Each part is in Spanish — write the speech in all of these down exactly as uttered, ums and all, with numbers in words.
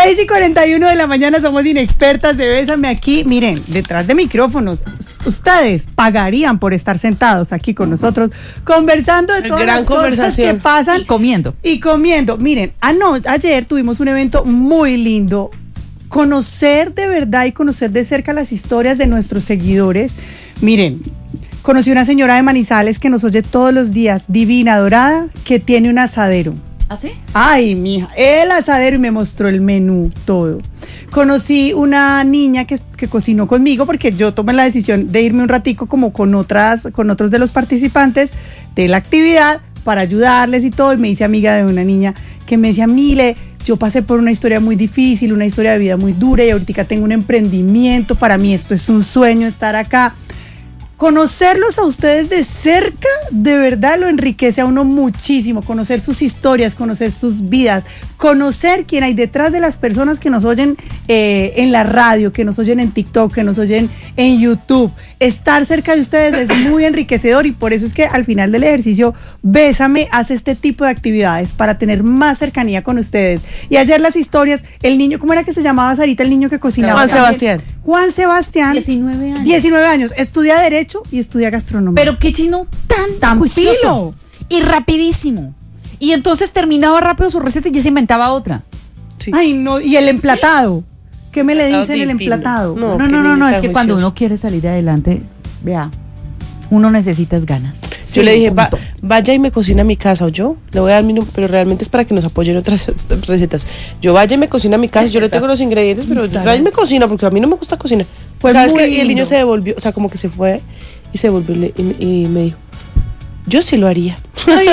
seis y cuarenta y uno de la mañana, somos inexpertas de Bésame Aquí. Miren, detrás de micrófonos, ustedes pagarían por estar sentados aquí con nosotros, conversando de todas las cosas que pasan. Y comiendo. Y comiendo. Miren, ah, no, ayer tuvimos un evento muy lindo. Conocer de verdad y conocer de cerca las historias de nuestros seguidores. Miren, conocí una señora de Manizales que nos oye todos los días, divina, dorada, que tiene un asadero. ¿Ah, sí? Ay, mija, el asadero, y me mostró el menú, todo. Conocí una niña que, que cocinó conmigo, porque yo tomé la decisión de irme un ratico como con otras, con otros de los participantes de la actividad para ayudarles y todo, y me hice amiga de una niña que me decía, Mile, yo pasé por una historia muy difícil, una historia de vida muy dura, y ahorita tengo un emprendimiento, para mí esto es un sueño estar acá. Conocerlos a ustedes de cerca, de verdad lo enriquece a uno muchísimo. Conocer sus historias, conocer sus vidas, conocer quién hay detrás de las personas que nos oyen eh, en la radio, que nos oyen en TikTok, que nos oyen en YouTube. Estar cerca de ustedes es muy enriquecedor, y por eso es que al final del ejercicio Bésame hace este tipo de actividades para tener más cercanía con ustedes. Y ayer las historias, el niño, ¿cómo era que se llamaba, Sarita, el niño que cocinaba? Juan Sebastián. Juan Sebastián. diecinueve años. diecinueve años. Estudia Derecho y estudia Gastronomía. Pero qué chino tan, Tan juicioso pilo. y rapidísimo. Y entonces terminaba rápido su receta y ya se inventaba otra. Sí. Ay, no, y el emplatado. ¿Qué me le Emplatado dicen el divino. emplatado? No, No, qué no, no, no, niñita es que cuando juiciosa. uno quiere salir adelante, vea, uno necesita ganas. Yo Sí, le dije, punto. va, vaya y me cocina a mi casa, o yo le voy a dar mi número, pero realmente es para que nos apoyen otras recetas. Yo vaya y me cocina a mi casa, yo le tengo los ingredientes, pero yo vaya y me cocina, porque a mí no me gusta cocinar. Fue ¿Sabes muy qué? Y el niño lindo. se devolvió, o sea, como que se fue y se devolvió y, le- y- y me dijo, yo sí lo haría. Ay,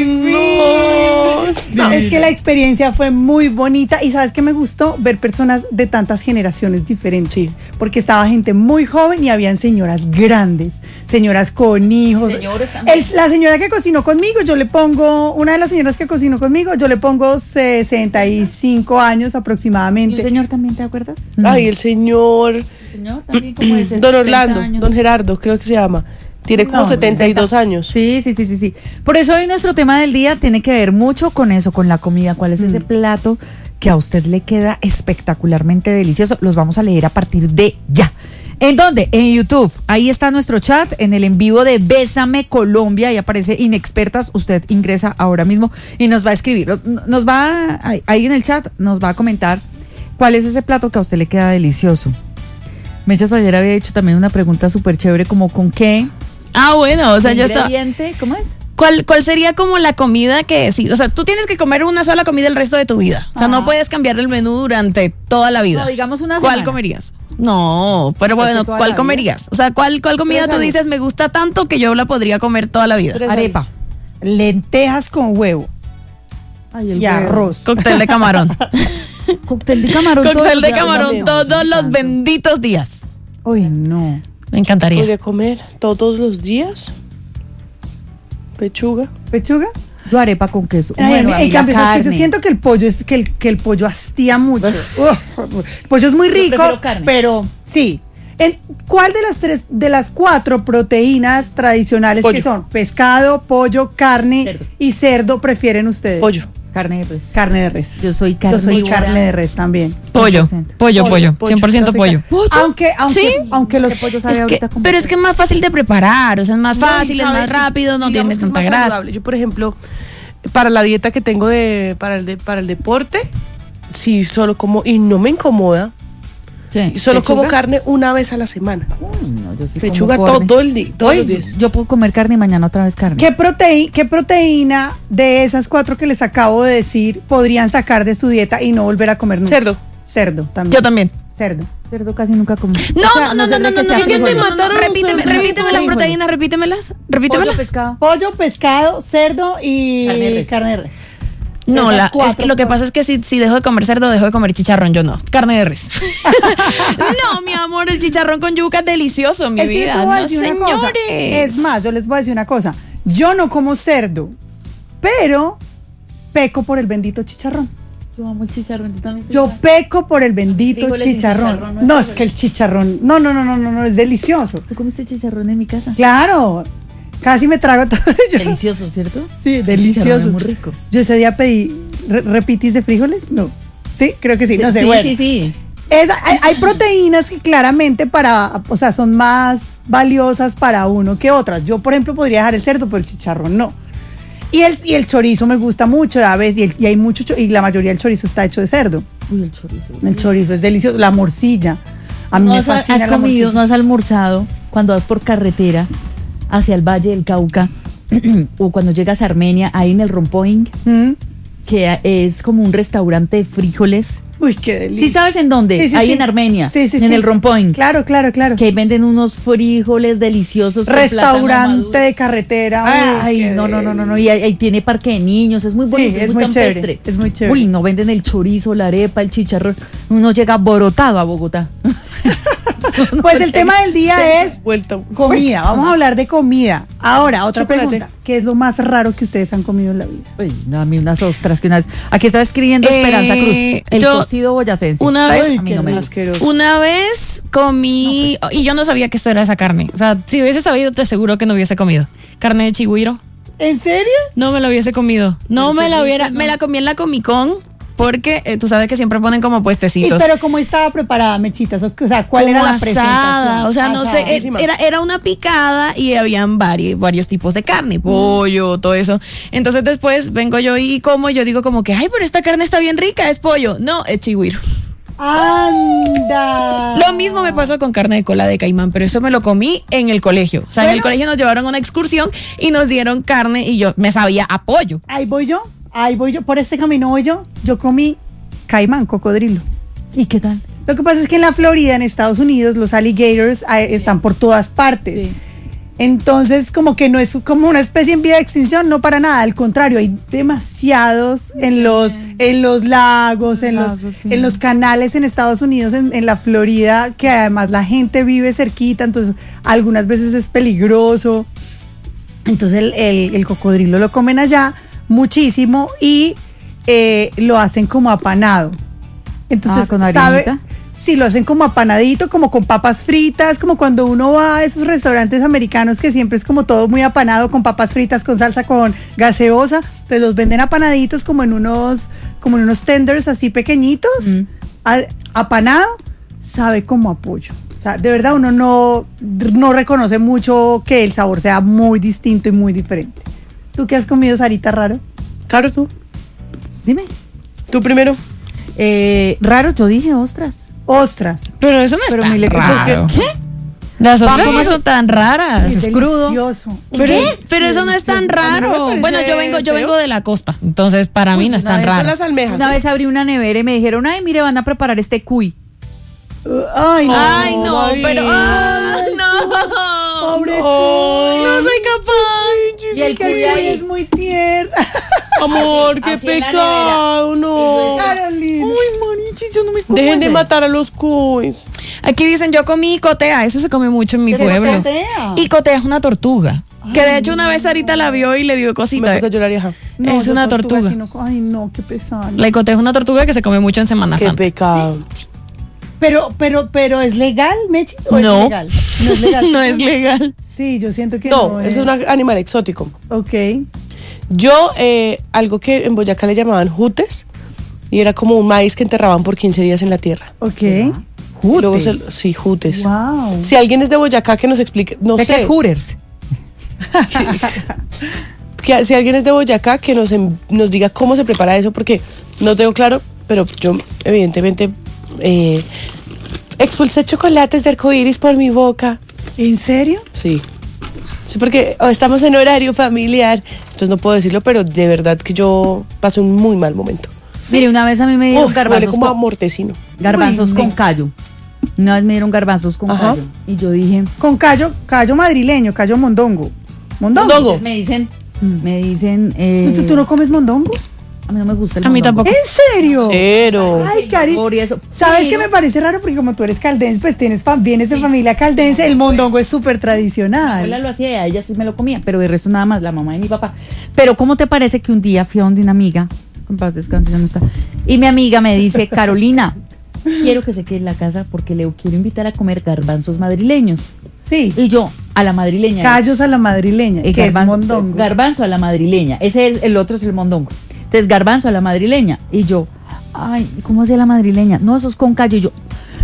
divino. No, es que la experiencia fue muy bonita, y ¿sabes qué me gustó? Ver personas de tantas generaciones diferentes, Sí. porque estaba gente muy joven y habían señoras grandes, señoras con hijos. Señores también. El- la señora que cocinó conmigo, yo le pongo, una de las señoras que cocinó conmigo, yo le pongo sesenta y cinco años ¿Y aproximadamente. el señor también te acuerdas? Ay, el señor, El señor también como de don Orlando, don Gerardo, creo que se llama. Tiene como No, setenta y dos años. Sí, sí, sí, sí, sí. Por eso hoy nuestro tema del día tiene que ver mucho con eso, con la comida. ¿Cuál es ese plato que a usted le queda espectacularmente delicioso? Los vamos a leer a partir de ya. ¿En dónde? En YouTube. Ahí está nuestro chat, en el en vivo de Bésame Colombia, y aparece Inexpertas. Usted ingresa ahora mismo y nos va a escribir. Nos va, a- ahí en el chat, nos va a comentar cuál es ese plato que a usted le queda delicioso. Mechas ayer había hecho también una pregunta súper chévere, como con qué Ah, bueno, o sea, yo estaba... ingrediente, ¿cómo es? ¿Cuál, ¿Cuál sería como la comida que sí? O sea, tú tienes que comer una sola comida el resto de tu vida. O sea, Ajá. no puedes cambiar el menú durante toda la vida. No, digamos una ¿Cuál semana. comerías? No, pero Pues bueno, toda la ¿cuál vida. comerías? O sea, ¿cuál, cuál comida Tres tú años. dices me gusta tanto que yo la podría comer toda la vida? Tres Arepa. Lentejas con huevo Ay, el y huevo. arroz. Cóctel de camarón. Cóctel de camarón. todos Cóctel los de días. camarón No, todos no los tanto. benditos días. Uy, no. Me encantaría. Podría comer todos los días pechuga. ¿Pechuga? Yo arepa con queso. Ay, Bueno, a en mí la cambio, ¿sabes qué? carne. Yo siento que el pollo es que el, que el pollo hastía mucho. Uf, el pollo es muy Yo rico, prefiero carne. pero sí. En, ¿Cuál de las tres, de las cuatro proteínas tradicionales Pollo. que son pescado, pollo, carne Cerdo. y cerdo prefieren ustedes? Pollo. Carne de res. Carne de res. Yo soy Yo soy carnívora. carne de res también. Pollo, cien por ciento. pollo, pollo, Pollo, cien por ciento Yo soy pollo. car- Aunque, aunque, ¿Sí? aunque los Ese pollo sabe Es que, ahorita como pero es que es más fácil de preparar, o sea, es más No, y fácil, es sabe- más rápido, no digamos tiene que es tanta más grasa. saludable. Yo, por ejemplo, para la dieta que tengo de para el de, para el deporte, sí, solo como, y no me incomoda, ¿Qué? y solo como ¿Pechuga? carne una vez a la semana. Uy, no, yo sí Pechuga como carne. todo el día, todos Hoy los días. yo puedo comer carne y mañana otra vez carne. ¿Qué, proteí- ¿Qué proteína de esas cuatro que les acabo de decir podrían sacar de su dieta y no volver a comer nunca? Cerdo. Cerdo también. Yo también. Cerdo. Cerdo casi nunca como. No, O sea, no, no, no, cerdo no, que no, sea no, no, no, frijoles. no, no, repíteme, Frijoles. repíteme las Frijoles. proteínas, repítemelas, Pollo, repítemelas. pescado. Pollo, pescado, cerdo y Carne de res. carne de res. No, Esas la, es cuatro que lo que cosas. pasa es que si, si dejo de comer cerdo, dejo de comer chicharrón, yo no. Carne de res. No, mi amor, el chicharrón con yuca es delicioso, mi Es que yo te vida. voy a No, decir una cosa. señores. Es más, yo les voy a decir una cosa. Yo no como cerdo, pero peco por el bendito chicharrón. Yo amo el chicharrón. ¿tú también Yo estás- peco por el bendito Frijoles sin chicharrón. chicharrón, no es No, es frijoles. que el chicharrón. No, no, no, no, no, no, es delicioso. ¿Tú comiste chicharrón en mi casa? Claro. Casi me trago todo. Yo- Delicioso, ¿cierto? Sí, El chicharrón delicioso. es muy rico. Yo ese día pedí re- repitis de frijoles. No. Sí, creo que sí, no sé, sí, bueno. sí, sí. Esa- hay, hay proteínas que claramente para, o sea, son más valiosas para uno que otras. Yo, por ejemplo, podría dejar el cerdo, pero el chicharrón no. Y el, y el chorizo me gusta mucho, a veces, y, el- y hay mucho, cho- y la mayoría del chorizo está hecho de cerdo. Uy, el chorizo. El chorizo es delicioso, la morcilla. A mí ¿No me has, fascina has la comido, no morcilla. has almorzado cuando vas por carretera hacia el Valle del Cauca o cuando llegas a Armenia, ahí en el Rompoing, ¿Mm? que es como un restaurante de frijoles? Uy, qué delicia. ¿Sí sabes en dónde? Sí, sí, ahí sí. en Armenia, Sí, sí, en sí. el Rompoing. Claro, claro, claro. Que ahí venden unos frijoles deliciosos. con plátano Restaurante maduro. de carretera. uy, Ay, qué no, no, no, no, no. delicia. Y ahí, ahí tiene parque de niños, es muy Sí, bonito, es es muy, muy campestre. chévere, es muy chévere. Uy, no venden el chorizo, la arepa, el chicharrón. Uno llega borotado a Bogotá. Uno Pues el llega- tema del día es Vuelta. comida. Vamos a hablar de comida. Ahora, otra Chocolate. pregunta. ¿Qué es lo más raro que ustedes han comido en la vida? Uy, no, a mí unas ostras que una vez. Aquí está escribiendo Esperanza Eh, Cruz. El yo cocido boyacense. una vez- Ay, a mí no qué me gusta. Asqueroso. Una vez comí, y yo no sabía que esto era esa carne. O sea, si hubiese sabido, te aseguro que no hubiese comido. Carne de chigüiro. ¿En serio? No me la hubiese comido. No me la hubiera, me la comí en la Comic Con porque eh, tú sabes que siempre ponen como ¿Y puestecitos. pero cómo estaba preparada, Mechitas? O o sea, ¿cuál Como era la asada, presentación? o sea, no Asada. sé, eh, era, era una picada y habían varios, varios tipos de carne, pollo, todo eso. Entonces después vengo yo y como, y yo digo como que, ay, pero esta carne está bien rica, es pollo. No, es chigüiro. ¡Anda! Lo mismo me pasó con carne de cola de caimán, pero eso me lo comí en el colegio. O sea, en el Bueno. colegio nos llevaron a una excursión y nos dieron carne y yo me sabía a pollo. Ahí voy yo, ahí voy yo, por este camino voy yo. Yo comí caimán, cocodrilo. ¿Y qué tal? Lo que pasa es que en la Florida, en Estados Unidos, los alligators ah, están por todas partes. Sí. Entonces, como que no es como una especie en vía de extinción, no para nada. Al contrario, hay demasiados en los, en los lagos, en los, Lagos, sí. en los canales en Estados Unidos, en, en la Florida, que además la gente vive cerquita, entonces algunas veces es peligroso. Entonces el, el- el cocodrilo lo comen allá muchísimo y eh, lo hacen como apanado. Entonces, Ah, ¿con sabe, harinita? sí, lo hacen como apanadito, como con papas fritas, como cuando uno va a esos restaurantes americanos que siempre es como todo muy apanado, con papas fritas, con salsa, con gaseosa. Entonces los venden apanaditos como en unos, como en unos tenders así pequeñitos, Mm. a- apanado, sabe como a pollo. O sea, de verdad uno no, no reconoce mucho que el sabor sea muy distinto y muy diferente. ¿Tú qué has comido, Sarita, raro? Caro, tú. Dime. Tú primero. Eh, raro, yo dije ostras. Ostras. Pero eso no es Pero tan muy le- raro. ¿Qué? Las ostras Vamos no a- son tan raras. Es delicioso. Pero, pero eso no es tan A mí me raro. parece Bueno, yo vengo, yo feo. vengo de la costa, entonces para mí no es una tan vez raro. Son las almejas. Una ¿sí? vez abrí una nevera y me dijeron, ay, mire, van a preparar este cuy. Uh, Ay, no. Ay, no, María. pero ah, no. Pobre No soy capaz. Y el que cuy Cuy ahí. es muy tierno. Amor, qué así en la pecado, no. Carolina. Marichis, yo no me como Dejen de ese. matar a los cuys. Aquí dicen, yo comí cotea, eso se come mucho en mi ¿Qué es pueblo. cotea? Y cotea es una tortuga. Que de hecho una vez Sarita la vio y le dio Me cosita. puse a llorar, hija. No, es yo una tortuga. sí no- ay, no, qué pesado. La cotea es una tortuga que se come mucho en Semana Qué Santa. pecado. Pero, pero, pero, ¿es legal, Mechis? ¿O No. es legal? No es legal. No es legal. Sí, yo siento que no. No, es un animal exótico. Ok. Yo, eh, algo que en Boyacá le llamaban jutes, y era como un maíz que enterraban por quince días en la tierra. Ok. Y luego Jutes. se- sí, jutes. Wow. Si alguien es de Boyacá que nos explique, no ¿De qué sé, es Hooters? que si alguien es de Boyacá que nos, em- nos diga cómo se prepara eso, porque no tengo claro, pero yo evidentemente eh, expulsé chocolates de arcoíris por mi boca. ¿En serio? Sí. Sí, porque oh, estamos en horario familiar, entonces no puedo decirlo, pero de verdad que yo pasé un muy mal momento. Mire, una vez a mí me dieron Uf, huele garbanzos, como a con, mortecino. garbanzos Uy, con no. callo. Una vez me dieron garbanzos con Ajá. callo. Y yo dije, Con callo, callo madrileño, callo mondongo. ¿Mondongo? Mondongo. me dicen, me dicen, eh, ¿Tú, tú no comes mondongo? a mí no me gusta el A mí mondongo. tampoco. ¿En serio? Cero. Ay, Cari. Por eso. ¿Sabes Pero- qué me parece raro? Porque como tú eres caldense, pues tienes fam- vienes de familia caldense, el mondongo es súper Mi abuela tradicional. lo hacía, ella sí me lo comía, pero el resto nada más, la mamá de mi papá. Pero ¿cómo te parece que un día fui a donde una amiga, con paz descanse, ya no está, y mi amiga me dice, Carolina, quiero que se quede en la casa porque le quiero invitar a comer garbanzos madrileños. Sí. Y yo, a la madrileña. Callos a la madrileña, Eh, que es garbanzo, mondongo. garbanzo a la madrileña. Ese es el otro es el mondongo. Entonces, garbanzo a la madrileña. Y yo, ay, ¿cómo hacía la madrileña? No, eso es con callo. Y yo,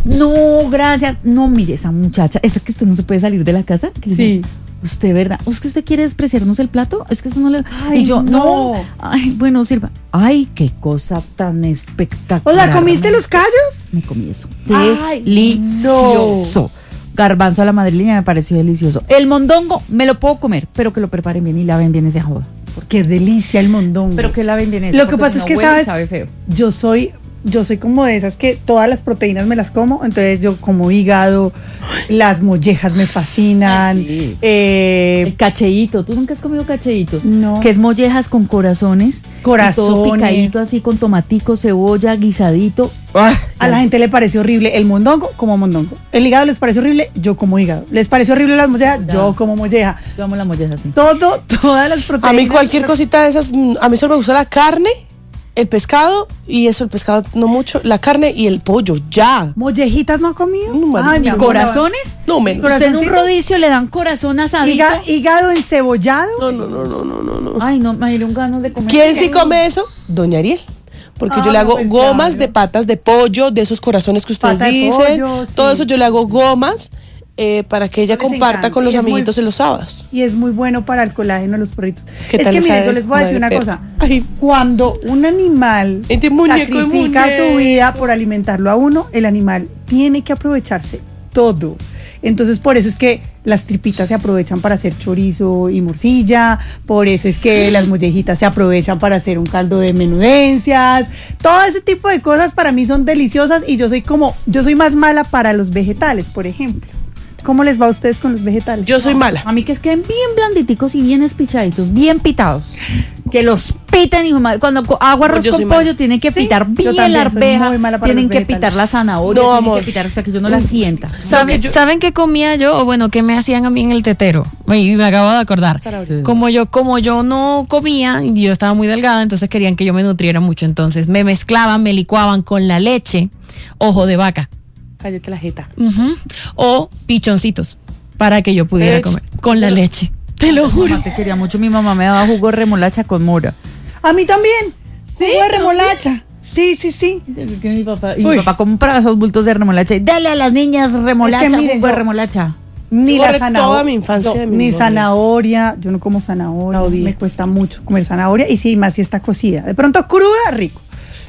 no, gracias. No, mire, esa muchacha, ¿eso que usted no se puede salir de la casa? Que Sí. dice, usted, ¿verdad? ¿Es que usted quiere despreciarnos el plato? Es que eso no le... Ay, y yo, no. no. Ay, bueno, sirva. Ay, qué cosa tan O espectacular. sea, ¿comiste los callos? Me comí eso. Ay, Delicioso. Garbanzo a la madrileña me pareció delicioso. El mondongo me lo puedo comer, pero que lo preparen bien y laven bien ese joda. Qué delicia el mondongo. Pero que laven bien eso. Lo que porque pasa si es no que, huele, ¿sabes? sabe feo. Yo soy, yo soy como de esas que todas las proteínas me las como, entonces yo como hígado, las mollejas me fascinan. Ay, sí. eh, El cacheíto, ¿tú nunca has comido cacheíto? No. Que es mollejas con corazones. Corazones. Y todo picadito así con tomatico, cebolla, guisadito. a la gente le parece horrible el mondongo, como mondongo. El hígado les parece horrible, yo como hígado. Les parece horrible las mollejas, Ya. yo como molleja. Yo amo la molleja así. Todo, todas las proteínas. A mí cualquier cosita de esas, mm, a mí solo me gusta la carne, el pescado, y eso, el pescado no mucho, la carne y el pollo, ya. ¿Mollejitas no ha comido? No, man. Ay, mi ¿Y amor. corazones? No, menos. Cora- Usted en un ¿Corazoncito? rodicio le dan corazón asadito. Hígado, hígado encebollado. No, no, no, no, no, no, no. Ay, no, me dieron ganas de comer. ¿Quién sí come eso? Doña Ariel. Porque Ah, yo le hago pues gomas claro. de patas de pollo, de esos corazones que ustedes Pata de dicen. pollo, sí. Todo eso yo le hago gomas eh, para que ella Eso les comparta encanta. con los Y es muy- amiguitos en los sábados. Y es muy bueno para el colágeno de los perritos. ¿Qué Es tal que esa miren, yo les voy a decir una madre cosa. perra? Ay. Cuando un animal Este muñeco es sacrifica muñeco. su vida por alimentarlo a uno, el animal tiene que aprovecharse todo. Entonces, por eso es que las tripitas se aprovechan para hacer chorizo y morcilla, por eso es que las mollejitas se aprovechan para hacer un caldo de menudencias, todo ese tipo de cosas para mí son deliciosas y yo soy como, yo soy más mala para los vegetales, por ejemplo. ¿Cómo les va a ustedes con los vegetales? Yo soy mala. A mí que es queden bien blanditicos y bien espichaditos, bien pitados. Que los piten, hijo de madre. Cuando co- hago arroz Yo soy con mala. pollo, tienen que Sí, pitar yo bien también la soy arveja, muy mala para tienen los que vegetales. pitar la zanahoria, No, tienen amor. que pitar, o sea, que yo no la sienta. ¿Saben, yo- ¿Saben qué comía yo? O bueno, ¿qué me hacían a mí en el tetero? Y me acabo de acordar. Zanahoria. Como yo, como yo no comía y yo estaba muy delgada, entonces querían que yo me nutriera mucho. Entonces me mezclaban, me licuaban con la leche, ojo de vaca, Cállate la jeta. ujú, o pichoncitos para que yo pudiera Ech. comer con la leche. Te lo juro. Mamá te quería mucho, mi mamá me daba jugo de remolacha con mora. A mí también. Sí, de remolacha. Sí, sí, sí. Que mi papá, y Uy. mi papá compraba esos bultos de remolacha y dale a las niñas remolacha, Es que miren, jugo de yo- remolacha. Ni Borré la zanahoria. toda mi infancia de mi ni memoria. zanahoria. Yo no como zanahoria. La odié. Me cuesta mucho comer zanahoria. Y sí, más si está cocida. De pronto cruda, rico.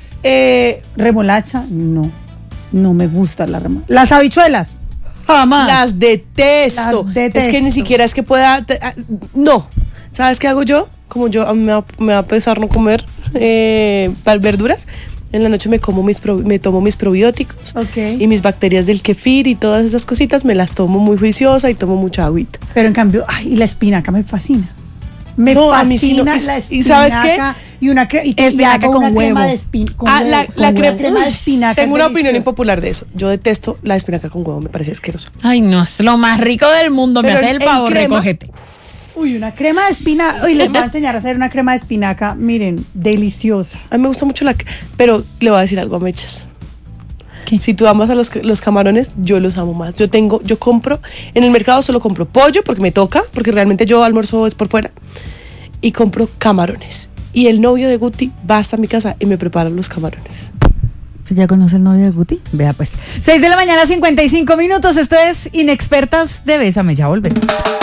Eh, remolacha, no. No me gusta la remolacha. Las habichuelas, jamás. Las detesto. Las detesto. Es que ni siquiera es que pueda. te- ah, no. ¿Sabes qué hago yo? Como yo a mí me va, me va a pesar no comer eh, par- verduras. En la noche me como mis pro- me tomo mis probióticos Ok. y mis bacterias del kefir y todas esas cositas me las tomo muy juiciosa y tomo mucha agüita. Pero en cambio, ay, y la espinaca me fascina. Me No, a fascina mí sí no. la ¿Y- espinaca. y sabes qué? Y una cre- y, y Espinaca hago con una crema huevo. de espin- con Ah, huevo, la, con la huevo. crema, crema de uy, espinaca. tengo es una opinión deliciosa. impopular de eso. Yo detesto la espinaca con huevo, me parece asqueroso. Ay, no, es lo más rico del mundo. Me Pero hace en- el en pavo, crema- recógete. Uy, una crema de espinaca. Hoy les voy a enseñar a hacer una crema de espinaca. Miren, deliciosa. A mí me gusta mucho la... Pero le voy a decir algo a Mechas. ¿Qué? Si tú amas a los, los camarones, yo los amo más. Yo tengo, yo compro, en el mercado solo compro pollo porque me toca, porque realmente yo almuerzo es por fuera. Y compro camarones. Y el novio de Guti va hasta mi casa y me prepara los camarones. ¿Ya conoce el novio de Guti? Vea pues. seis de la mañana, cincuenta y cinco minutos. Esto es Inexpertas de Bésame. Ya volvemos.